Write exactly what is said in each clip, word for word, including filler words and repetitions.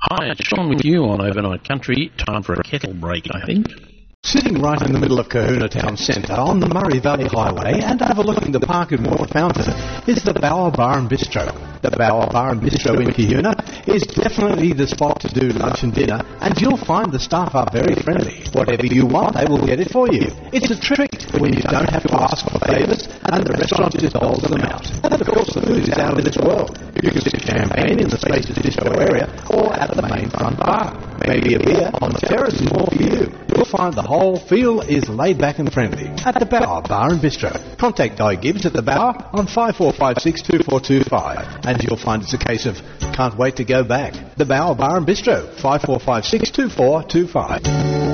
Hi, it's Sean with you on Overnight Country. Time for a kettle break, I think. Sitting right in the middle of Kahuna Town Centre on the Murray Valley Highway and overlooking the Park and Water Fountain is the Bower Bar and Bistro. The Bower Bar and Bistro in Kahuna is definitely the spot to do lunch and dinner, and you'll find the staff are very friendly. Whatever you want, they will get it for you. It's a treat when you don't have to ask for favours and the restaurant just doles them out. And of course the food is out of this world. You can sip champagne in the Spaces Bistro area or at the main front bar. Maybe a beer on the terrace is more for you. You'll find the whole feel is laid back and friendly at the Bower Bar and Bistro. Contact Guy Gibbs at the Bower on five four five six two four two five and you'll find it's a case of can't wait to go back. The Bower Bar and Bistro, five four five six two four two five.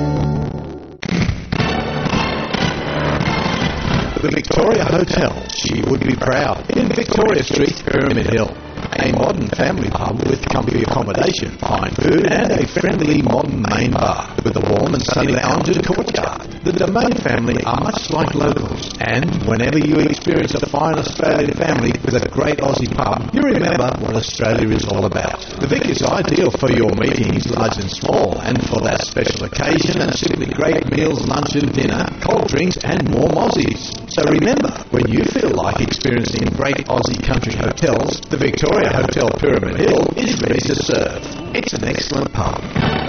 The Victoria Hotel, she would be proud, in Victoria Street, Pyramid Hill. A modern family pub with comfy accommodation, fine food and a friendly modern main bar with a warm and sunny lounge and courtyard. The Domain family are much like locals, and whenever you experience a fine Australian family with a great Aussie pub, you remember what Australia is all about. The Vic is ideal for your meetings, large and small, and for that special occasion and simply great meals, lunch and dinner, cold drinks and warm Aussies. So remember, when you feel like experiencing great Aussie country hotels, the Victoria Hotel Pyramid Hill is ready to serve. It's an excellent pub.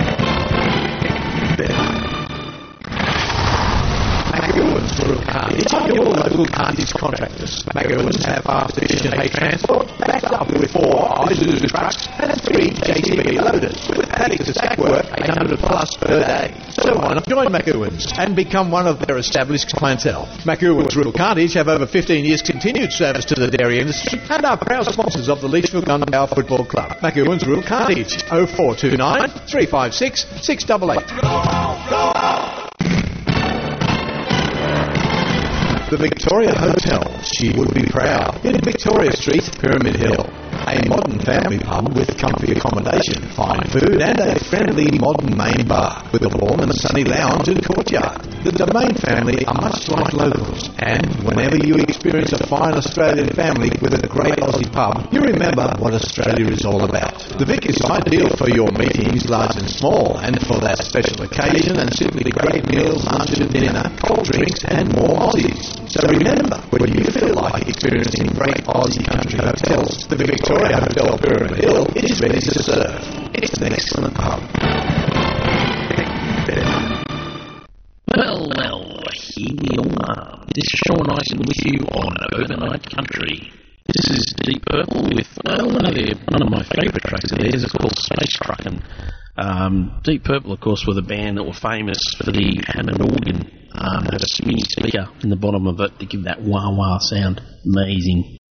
McEwan's Rural Cartage are your local cartage contractors. McEwan's have fast efficient hay transport, backed up with four Isuzu trucks and three J C B loaders, with paddock to stack work eight hundred plus per day. So why not join McEwan's and become one of their established clientele? McEwan's Rural Cartage have over fifteen years continued service to the dairy industry and are proud sponsors of the Leachfield Gunbower Football Club. McEwan's Rural Cartage, oh four two nine, three five six, six eight eight. Go on, go on. The Victoria Hotel, she would be proud, in Victoria Street, Pyramid Hill. A modern family pub with comfy accommodation, fine food and a friendly modern main bar with a warm and sunny lounge and courtyard. The Domain family are much like locals, and whenever you experience a fine Australian family with a great Aussie pub, you remember what Australia is all about. The Vic is ideal for your meetings, large and small, and for that special occasion and simply great meals, lunch and dinner, cold drinks and more Aussies. So remember, when you feel like experiencing great Aussie country hotels, the Victoria Hotel Pyramid Hill is ready to serve. It's an excellent pub. Well, well, here we all are. This is Sean Ison with you on Overnight Country. This is Deep Purple with uh, one of their, one of my favourite tracks of theirs. It's called Space Truck. And um, Deep Purple, of course, were the band that were famous for the Hammond organ. Um, had a skinny speaker in the bottom of it to give that wah-wah sound. Amazing.